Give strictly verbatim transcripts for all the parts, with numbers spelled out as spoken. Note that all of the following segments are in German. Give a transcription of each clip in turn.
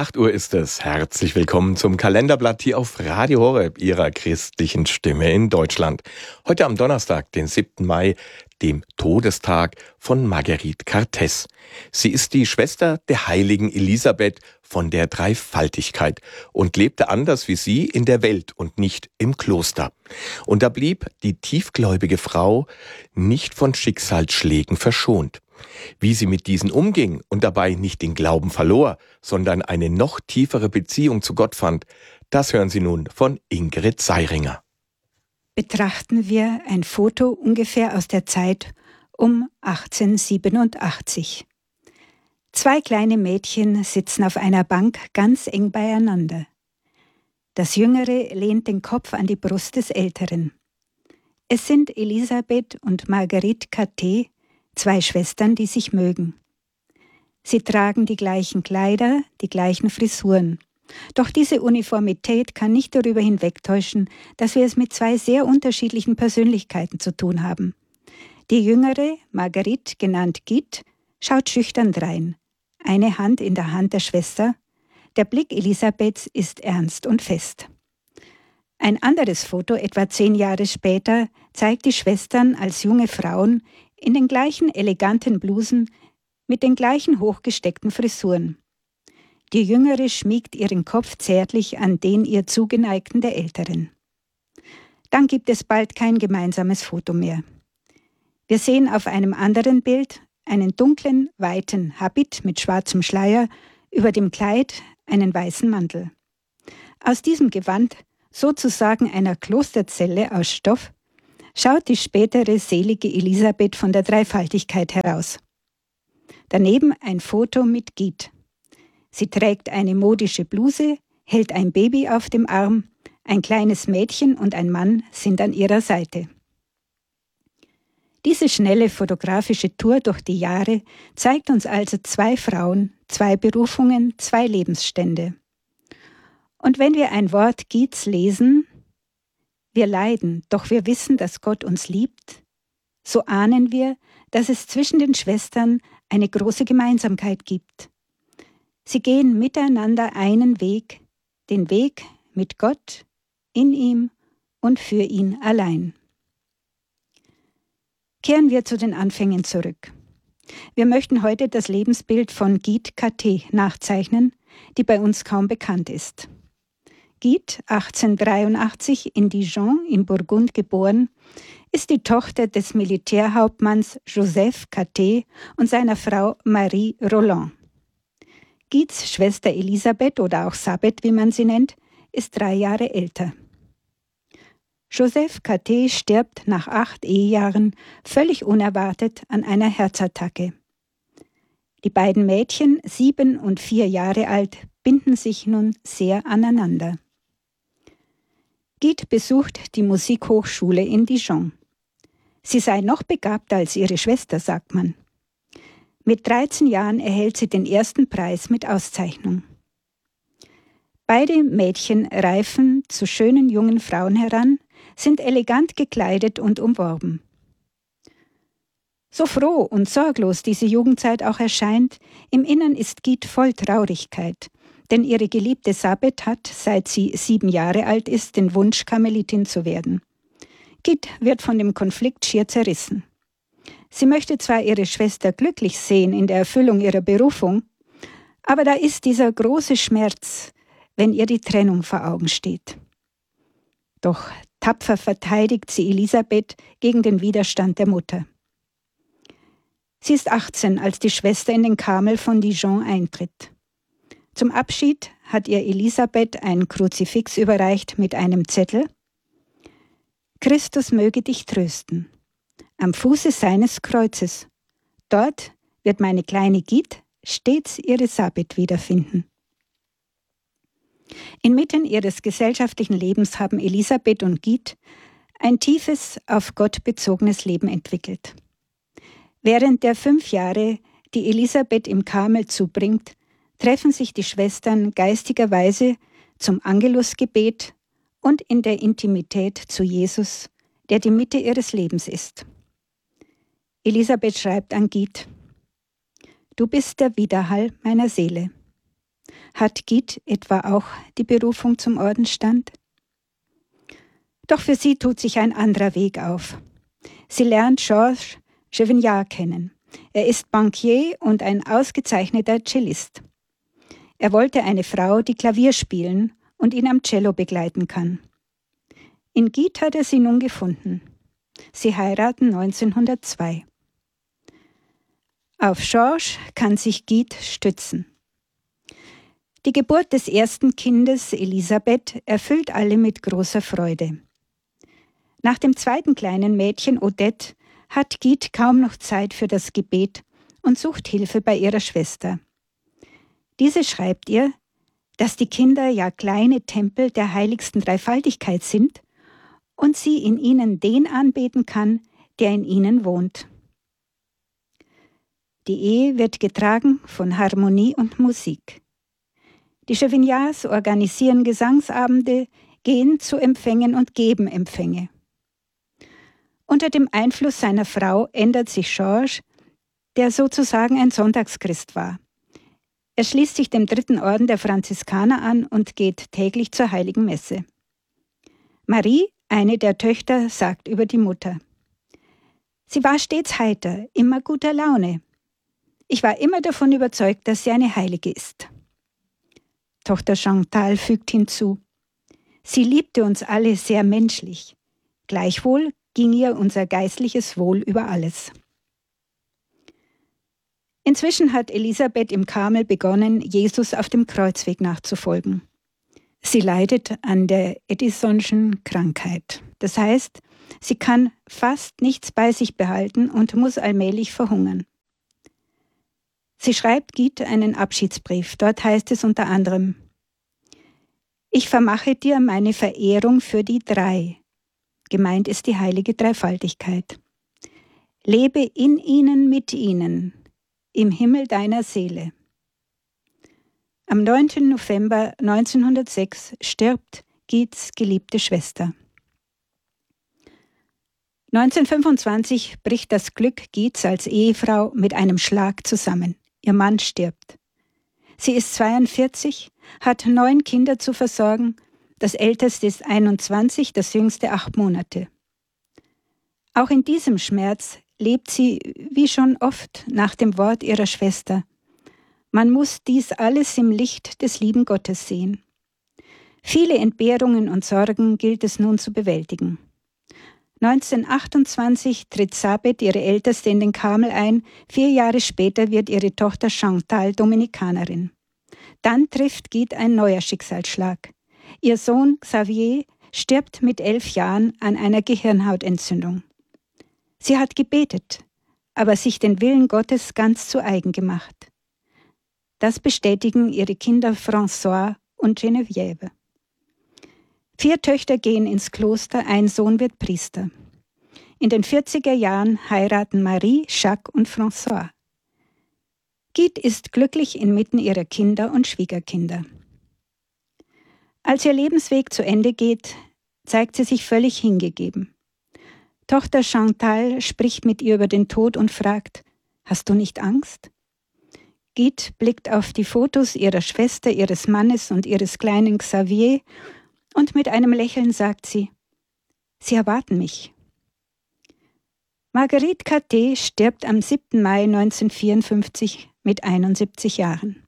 acht Uhr ist es. Herzlich willkommen zum Kalenderblatt hier auf Radio Horeb, Ihrer christlichen Stimme in Deutschland. Heute am Donnerstag, den siebten Mai, dem Todestag von Marguerite Cartès. Sie ist die Schwester der heiligen Elisabeth von der Dreifaltigkeit und lebte anders wie sie in der Welt und nicht im Kloster. Und da blieb die tiefgläubige Frau nicht von Schicksalsschlägen verschont. Wie sie mit diesen umging und dabei nicht den Glauben verlor, sondern eine noch tiefere Beziehung zu Gott fand, das hören Sie nun von Ingrid Seiringer. Betrachten wir ein Foto ungefähr aus der Zeit um achtzehnhundertsiebenundachtzig. Zwei kleine Mädchen sitzen auf einer Bank ganz eng beieinander. Das Jüngere lehnt den Kopf an die Brust des Älteren. Es sind Elisabeth und Marguerite Cartès, zwei Schwestern, die sich mögen. Sie tragen die gleichen Kleider, die gleichen Frisuren. Doch diese Uniformität kann nicht darüber hinwegtäuschen, dass wir es mit zwei sehr unterschiedlichen Persönlichkeiten zu tun haben. Die Jüngere, Marguerite, genannt Guide, schaut schüchtern drein. Eine Hand in der Hand der Schwester. Der Blick Elisabeths ist ernst und fest. Ein anderes Foto, etwa zehn Jahre später, zeigt die Schwestern als junge Frauen in den gleichen eleganten Blusen mit den gleichen hochgesteckten Frisuren. Die Jüngere schmiegt ihren Kopf zärtlich an den ihr zugeneigten der Älteren. Dann gibt es bald kein gemeinsames Foto mehr. Wir sehen auf einem anderen Bild einen dunklen, weiten Habit mit schwarzem Schleier, über dem Kleid einen weißen Mantel. Aus diesem Gewand, sozusagen einer Klosterzelle aus Stoff, schaut die spätere selige Elisabeth von der Dreifaltigkeit heraus. Daneben ein Foto mit Guide. Sie trägt eine modische Bluse, hält ein Baby auf dem Arm, ein kleines Mädchen und ein Mann sind an ihrer Seite. Diese schnelle fotografische Tour durch die Jahre zeigt uns also zwei Frauen, zwei Berufungen, zwei Lebensstände. Und wenn wir ein Wort Guides lesen, wir leiden, doch wir wissen, dass Gott uns liebt, so ahnen wir, dass es zwischen den Schwestern eine große Gemeinsamkeit gibt. Sie gehen miteinander einen Weg, den Weg mit Gott, in ihm und für ihn allein. Kehren wir zu den Anfängen zurück. Wir möchten heute das Lebensbild von Guide Cartès nachzeichnen, die bei uns kaum bekannt ist. Guide, achtzehnhundertdreiundachtzig in Dijon im Burgund geboren, ist die Tochter des Militärhauptmanns Joseph Cartès und seiner Frau Marie Roland. Guides Schwester Elisabeth oder auch Sabeth, wie man sie nennt, ist drei Jahre älter. Joseph Cartès stirbt nach acht Ehejahren völlig unerwartet an einer Herzattacke. Die beiden Mädchen, sieben und vier Jahre alt, binden sich nun sehr aneinander. Guide besucht die Musikhochschule in Dijon. Sie sei noch begabter als ihre Schwester, sagt man. Mit dreizehn Jahren erhält sie den ersten Preis mit Auszeichnung. Beide Mädchen reifen zu schönen jungen Frauen heran, sind elegant gekleidet und umworben. So froh und sorglos diese Jugendzeit auch erscheint, im Innern ist Guide voll Traurigkeit, denn ihre geliebte Sabeth hat, seit sie sieben Jahre alt ist, den Wunsch, Karmelitin zu werden. Guide wird von dem Konflikt schier zerrissen. Sie möchte zwar ihre Schwester glücklich sehen in der Erfüllung ihrer Berufung, aber da ist dieser große Schmerz, wenn ihr die Trennung vor Augen steht. Doch tapfer verteidigt sie Elisabeth gegen den Widerstand der Mutter. Sie ist achtzehn, als die Schwester in den Karmel von Dijon eintritt. Zum Abschied hat ihr Elisabeth ein Kruzifix überreicht mit einem Zettel: Christus möge dich trösten. Am Fuße seines Kreuzes. Dort wird meine kleine Guide stets ihre Sabeth wiederfinden. Inmitten ihres gesellschaftlichen Lebens haben Elisabeth und Guide ein tiefes, auf Gott bezogenes Leben entwickelt. Während der fünf Jahre, die Elisabeth im Karmel zubringt, treffen sich die Schwestern geistigerweise zum Angelusgebet und in der Intimität zu Jesus, der die Mitte ihres Lebens ist. Elisabeth schreibt an Guide: Du bist der Widerhall meiner Seele. Hat Guide etwa auch die Berufung zum Ordensstand? Doch für sie tut sich ein anderer Weg auf. Sie lernt Georges Chevignard kennen. Er ist Bankier und ein ausgezeichneter Cellist. Er wollte eine Frau, die Klavier spielen und ihn am Cello begleiten kann. In Guide hat er sie nun gefunden. Sie heiraten neunzehnhundertzwei. Auf Georges kann sich Guide stützen. Die Geburt des ersten Kindes, Elisabeth, erfüllt alle mit großer Freude. Nach dem zweiten kleinen Mädchen, Odette, hat Guide kaum noch Zeit für das Gebet und sucht Hilfe bei ihrer Schwester. Diese schreibt ihr, dass die Kinder ja kleine Tempel der heiligsten Dreifaltigkeit sind und sie in ihnen den anbeten kann, der in ihnen wohnt. Die Ehe wird getragen von Harmonie und Musik. Die Chevignards organisieren Gesangsabende, gehen zu Empfängen und geben Empfänge. Unter dem Einfluss seiner Frau ändert sich Georges, der sozusagen ein Sonntagschrist war. Er schließt sich dem dritten Orden der Franziskaner an und geht täglich zur Heiligen Messe. Marie, eine der Töchter, sagt über die Mutter: Sie war stets heiter, immer guter Laune. Ich war immer davon überzeugt, dass sie eine Heilige ist. Tochter Chantal fügt hinzu: Sie liebte uns alle sehr menschlich. Gleichwohl ging ihr unser geistliches Wohl über alles. Inzwischen hat Elisabeth im Karmel begonnen, Jesus auf dem Kreuzweg nachzufolgen. Sie leidet an der Edisonschen Krankheit. Das heißt, sie kann fast nichts bei sich behalten und muss allmählich verhungern. Sie schreibt Guide einen Abschiedsbrief. Dort heißt es unter anderem: Ich vermache dir meine Verehrung für die drei. Gemeint ist die heilige Dreifaltigkeit. Lebe in ihnen, mit ihnen, im Himmel deiner Seele. Am neunten November neunzehnhundertsechs stirbt Guides geliebte Schwester. neunzehnhundertfünfundzwanzig bricht das Glück Guides als Ehefrau mit einem Schlag zusammen. Ihr Mann stirbt. Sie ist zweiundvierzig, hat neun Kinder zu versorgen. Das älteste ist einundzwanzig, das jüngste acht Monate. Auch in diesem Schmerz lebt sie, wie schon oft, nach dem Wort ihrer Schwester: Man muss dies alles im Licht des lieben Gottes sehen. Viele Entbehrungen und Sorgen gilt es nun zu bewältigen. neunzehnhundertachtundzwanzig tritt Sabet, ihre Älteste, in den Karmel ein. Vier Jahre später wird ihre Tochter Chantal Dominikanerin. Dann trifft Guide ein neuer Schicksalsschlag. Ihr Sohn Xavier stirbt mit elf Jahren an einer Gehirnhautentzündung. Sie hat gebetet, aber sich den Willen Gottes ganz zu eigen gemacht. Das bestätigen ihre Kinder François und Geneviève. Vier Töchter gehen ins Kloster, ein Sohn wird Priester. In den vierziger Jahren heiraten Marie, Jacques und François. Guide ist glücklich inmitten ihrer Kinder und Schwiegerkinder. Als ihr Lebensweg zu Ende geht, zeigt sie sich völlig hingegeben. Tochter Chantal spricht mit ihr über den Tod und fragt: Hast du nicht Angst? Guide blickt auf die Fotos ihrer Schwester, ihres Mannes und ihres kleinen Xavier und mit einem Lächeln sagt sie: Sie erwarten mich. Marguerite Caté stirbt am siebten Mai neunzehnhundertvierundfünfzig mit einundsiebzig Jahren.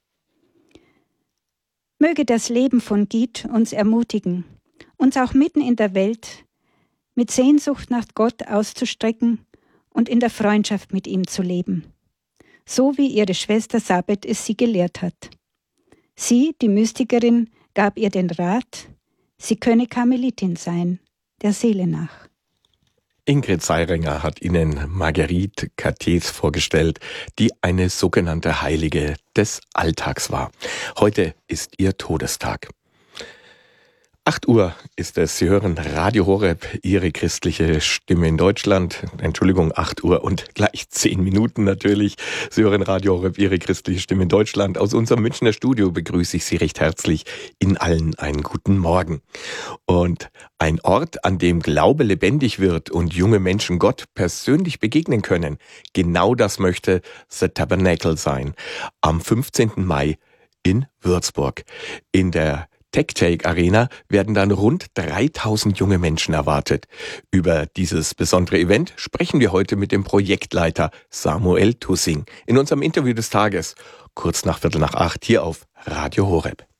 Möge das Leben von Guide uns ermutigen, uns auch mitten in der Welt mit Sehnsucht nach Gott auszustrecken und in der Freundschaft mit ihm zu leben, so wie ihre Schwester Sabet es sie gelehrt hat. Sie, die Mystikerin, gab ihr den Rat, sie könne Karmelitin sein, der Seele nach. Ingrid Seiringer hat Ihnen Marguerite Catés vorgestellt, die eine sogenannte Heilige des Alltags war. Heute ist ihr Todestag. acht Uhr ist es. Sie hören Radio Horeb, Ihre christliche Stimme in Deutschland. Entschuldigung, acht Uhr und gleich zehn Minuten natürlich. Sie hören Radio Horeb, Ihre christliche Stimme in Deutschland. Aus unserem Münchner Studio begrüße ich Sie recht herzlich. Ihnen allen einen guten Morgen. Und ein Ort, an dem Glaube lebendig wird und junge Menschen Gott persönlich begegnen können, genau das möchte The Tabernacle sein. Am fünfzehnten Mai in Würzburg. In der TechTake Arena werden dann rund dreitausend junge Menschen erwartet. Über dieses besondere Event sprechen wir heute mit dem Projektleiter Samuel Tussing in unserem Interview des Tages, kurz nach Viertel nach acht hier auf Radio Horeb.